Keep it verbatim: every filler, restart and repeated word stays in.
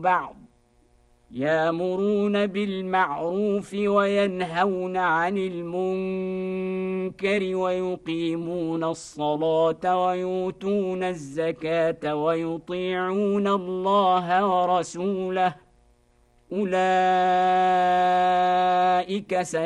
بعض يأمرون بالمعروف وينهون عن المنكر ويقيمون الصلاة ويؤتون الزكاة ويطيعون الله ورسوله أولئك